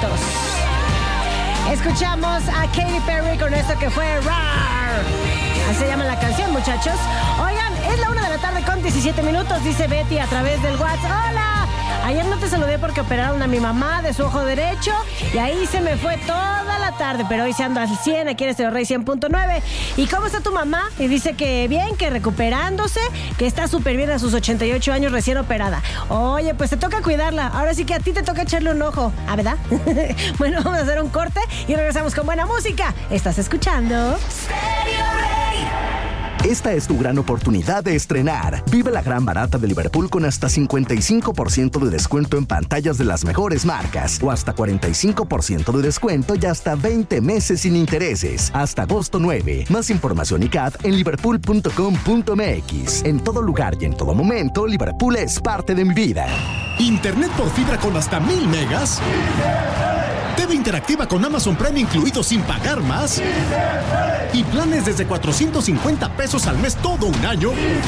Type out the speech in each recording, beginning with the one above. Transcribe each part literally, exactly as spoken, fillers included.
minutos. Escuchamos a Katy Perry con esto que fue Rar. Así se llama la canción, muchachos. Oigan, es la una de la tarde con diecisiete minutos, dice Betty a través del WhatsApp. ¡Hola! Ayer no te saludé porque operaron a mi mamá de su ojo derecho y ahí se me fue toda la tarde, pero hoy se anda al cien, aquí en Estéreo Rey cien punto nueve. ¿Y cómo está tu mamá? Y dice que bien, que recuperándose, que está súper bien a sus ochenta y ocho años recién operada. Oye, pues te toca cuidarla. Ahora sí que a ti te toca echarle un ojo. ¿Ah, verdad? Bueno, vamos a hacer un corte y regresamos con buena música. ¿Estás escuchando? Estéreo Rey. Esta es tu gran oportunidad de estrenar. Vive la gran barata de Liverpool con hasta cincuenta y cinco por ciento de descuento en pantallas de las mejores marcas o hasta cuarenta y cinco por ciento de descuento y hasta veinte meses sin intereses. Hasta agosto nueve. Más información y C A D en liverpool punto com punto m x. En todo lugar y en todo momento, Liverpool es parte de mi vida. ¿Internet por fibra con hasta mil megas? T V interactiva con Amazon Prime incluido sin pagar más. Y planes desde cuatrocientos cincuenta pesos al mes todo un año.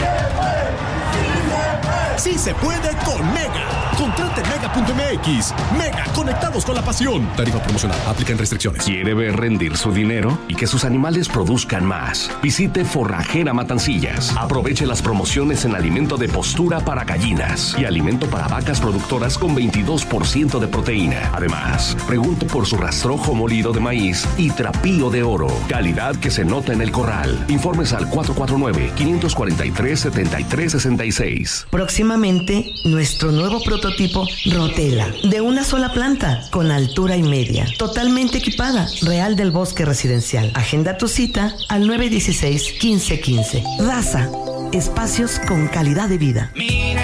Sí se puede con Mega. Contrate mega punto m x. Mega, conectados con la pasión. Tarifa promocional, aplican restricciones. ¿Quiere ver rendir su dinero y que sus animales produzcan más? Visite Forrajera Matancillas. Aproveche las promociones en alimento de postura para gallinas y alimento para vacas productoras con veintidós por ciento de proteína. Además, pregunte por su rastrojo molido de maíz y trapío de oro. Calidad que se nota en el corral. Informes al cuatro cuatro nueve, cinco cuatro tres, siete tres seis seis. Próximamente, nuestro nuevo prototipo Rotela, de una sola planta, con altura y media, totalmente equipada, Real del Bosque Residencial. Agenda tu cita al nueve uno seis, uno cinco uno cinco. Raza, espacios con calidad de vida. Mira